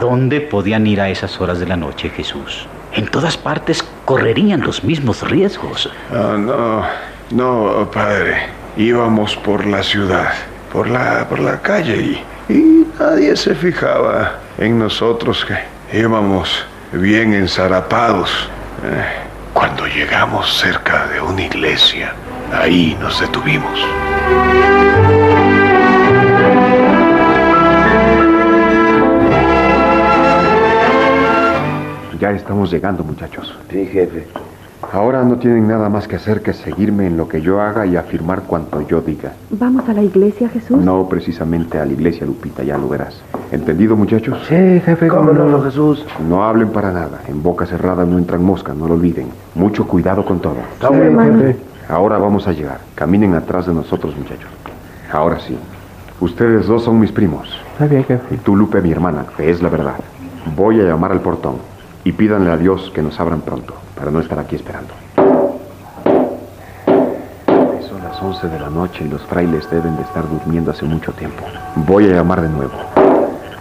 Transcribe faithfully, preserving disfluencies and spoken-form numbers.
dónde podían ir a esas horas de la noche, Jesús? En todas partes correrían los mismos riesgos. Oh, no, no, padre. Íbamos por la ciudad, por la, por la calle y, y nadie se fijaba en nosotros, que íbamos bien ensarapados. Eh, cuando llegamos cerca de una iglesia, ahí nos detuvimos. Ya estamos llegando, muchachos. Sí, jefe. Ahora no tienen nada más que hacer que seguirme en lo que yo haga y afirmar cuanto yo diga. ¿Vamos a la iglesia, Jesús? No precisamente a la iglesia, Lupita, ya lo verás. ¿Entendido, muchachos? Sí, jefe, cómo no, Jesús. No hablen para nada. En boca cerrada no entran moscas, no lo olviden. Mucho cuidado con todo. Está bien, jefe. Ahora vamos a llegar. Caminen atrás de nosotros, muchachos. Ahora sí. Ustedes dos son mis primos. Está bien, jefe. Y tú, Lupe, mi hermana, que es la verdad. Voy a llamar al portón y pídanle a Dios que nos abran pronto, para no estar aquí esperando. Son las once de la noche y los frailes deben de estar durmiendo hace mucho tiempo. Voy a llamar de nuevo.